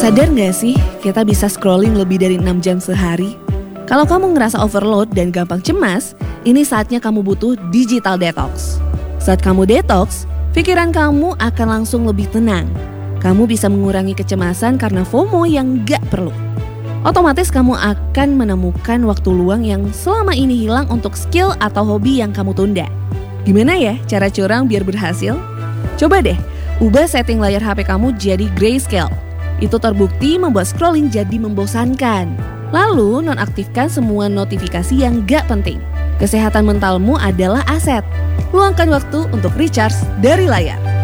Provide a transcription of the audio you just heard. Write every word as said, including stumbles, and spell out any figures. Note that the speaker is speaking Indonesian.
Sadar nggak sih kita bisa scrolling lebih dari enam jam sehari? Kalau kamu ngerasa overload dan gampang cemas, ini saatnya kamu butuh digital detox. Saat kamu detox, pikiran kamu akan langsung lebih tenang. Kamu bisa mengurangi kecemasan karena FOMO yang gak perlu. Otomatis kamu akan menemukan waktu luang yang selama ini hilang untuk skill atau hobi yang kamu tunda. Gimana ya cara curang biar berhasil? Coba deh, ubah setting layar H P kamu jadi grayscale. Itu terbukti membuat scrolling jadi membosankan. Lalu nonaktifkan semua notifikasi yang gak penting. Kesehatan mentalmu adalah aset. Luangkan waktu untuk recharge dari layar.